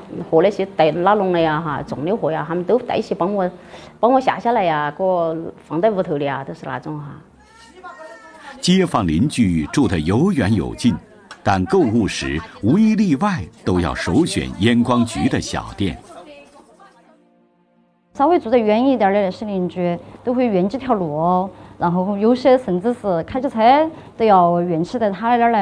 和那些带拉农的呀哈，种的货呀，他们都带些帮我下来呀，给我放在屋头的呀，都是那种哈。 街坊邻居住得有远有近，但购物时无一例外都要首选烟光局的小店。 稍微住得远一点的那些邻居都会远几条路哦，然后有些甚至是开着车都要远起到他那儿来